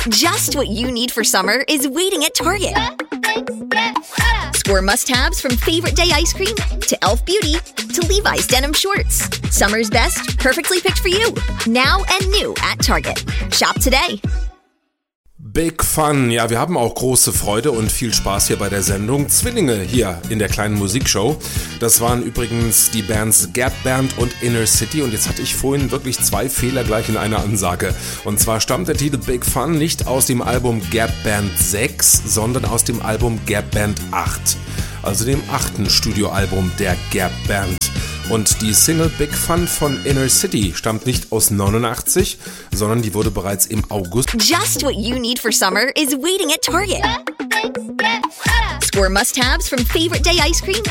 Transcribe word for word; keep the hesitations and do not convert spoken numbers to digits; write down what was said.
Just what you need for summer is waiting at Target. Score must-haves from Favorite Day ice cream to e l f Beauty to Levi's denim shorts. Summer's best, perfectly picked for you. Now and new at Target. Shop today. Big Fun. Ja, wir haben auch große Freude und viel Spaß hier bei der Sendung. Zwillinge hier in der kleinen Musikshow. Das waren übrigens die Bands Gap Band und Inner City. Und jetzt hatte ich vorhin wirklich zwei Fehler gleich in einer Ansage. Und zwar stammt der Titel Big Fun nicht aus dem Album Gap Band sechs, sondern aus dem Album Gap Band acht. Also dem achten Studioalbum der Gap Band. Und die Single Big Fun von Inner City stammt nicht aus neunundachtzig, sondern die wurde bereits im August. Just what you need for summer is waiting at Target. Score must-haves from Favorite Day ice cream